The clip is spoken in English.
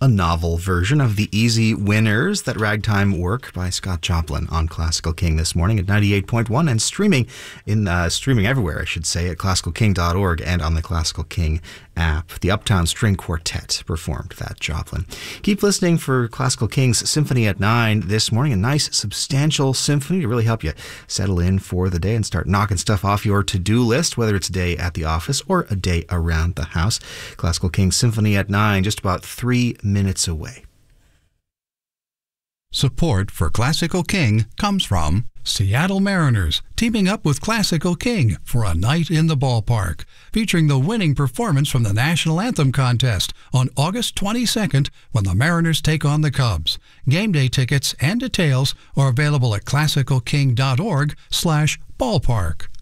a novel version of the Easy Winners, That Ragtime Work by Scott Joplin on Classical King this morning at 98.1 and streaming everywhere, I should say, at classicalking.org and on the Classical King app. The Uptown String Quartet performed that Joplin. Keep listening for Classical King's Symphony at 9 this morning. A nice, substantial symphony to really help you settle in for the day and start knocking stuff off your to-do list, whether it's a day at the office or a day around the house. Classical King's Symphony at 9, just about 3 minutes away. Support for Classical King comes from Seattle Mariners, teaming up with Classical King for a night in the ballpark, featuring the winning performance from the National Anthem contest on August 22nd when the Mariners take on the Cubs. Game day tickets and details are available at classicalking.org/ballpark.